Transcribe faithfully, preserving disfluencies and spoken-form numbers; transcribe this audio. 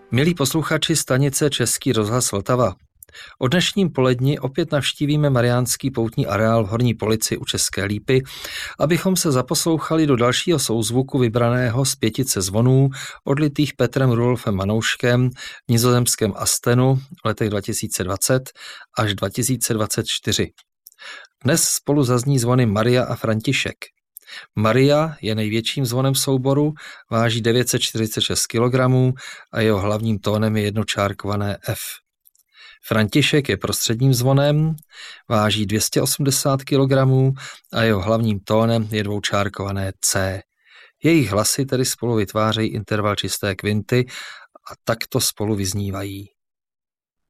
Milí posluchači stanice Český rozhlas Vltava, o dnešním poledni opět navštívíme Mariánský poutní areál v Horní Polici u České Lípy, abychom se zaposlouchali do dalšího souzvuku vybraného z pětice zvonů odlitých Petrem Rudolfem Manouškem v nizozemském Astenu v letech dva tisíce dvacet až dva tisíce dvacet čtyři. Dnes spolu zazní zvony Maria a František. Maria je největším zvonem souboru, váží devět set čtyřicet šest kilogramů a jeho hlavním tónem je jednočárkované F. František je prostředním zvonem, váží dvě stě osmdesát kilogramů a jeho hlavním tónem je dvoučárkované C. Jejich hlasy tedy spolu vytvářejí interval čisté kvinty a takto spolu vyznívají.